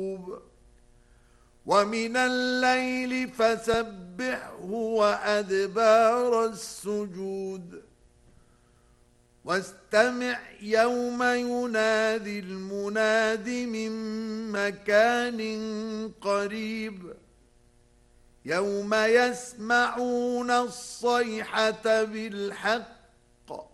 ومن الليل فسبحه وأدبار السجود واستمع يوم ينادي المناد من مكان قريب يوم يسمعون الصيحة بالحق